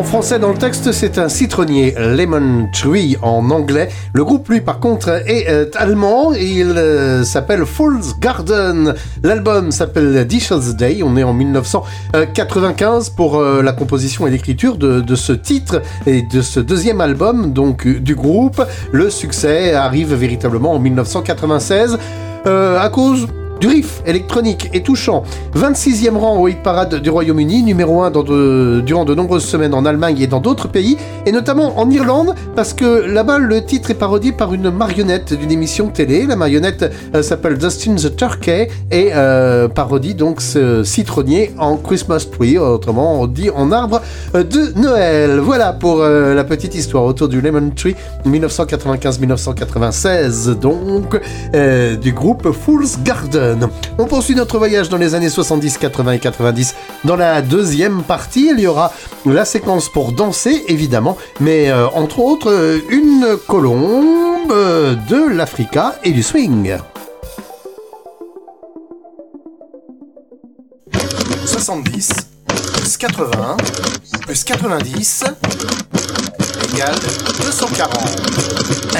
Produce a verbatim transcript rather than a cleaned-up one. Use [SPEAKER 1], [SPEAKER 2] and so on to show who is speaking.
[SPEAKER 1] français dans le texte, c'est un citronnier, Lemon Tree en anglais. Le groupe, lui, par contre, est euh, allemand et il euh, s'appelle Fool's Garden. L'album s'appelle Dishes Day. On est en mille neuf cent quatre-vingt-quinze pour euh, la composition et l'écriture de, de ce titre et de ce deuxième album donc du groupe. Le succès arrive véritablement en mille neuf cent quatre-vingt-seize euh, à cause du riff électronique et touchant. vingt-sixième rang au hit parade du Royaume-Uni, numéro un dans de, durant de nombreuses semaines en Allemagne et dans d'autres pays, et notamment en Irlande, parce que là-bas le titre est parodié par une marionnette d'une émission télé. La marionnette euh, s'appelle Dustin the Turkey et euh, parodie donc ce citronnier en Christmas tree, autrement on dit en arbre de Noël. Voilà pour euh, la petite histoire autour du Lemon Tree mille neuf cent quatre-vingt-quinze mille neuf cent quatre-vingt-seize donc euh, du groupe Fool's Garden. On poursuit notre voyage dans les années soixante-dix, quatre-vingts et quatre-vingt-dix. Dans la deuxième partie, il y aura la séquence pour danser, évidemment, mais euh, entre autres, une colombe, de l'Africa et du swing. soixante-dix plus quatre-vingts plus quatre-vingt-dix égale deux cent quarante.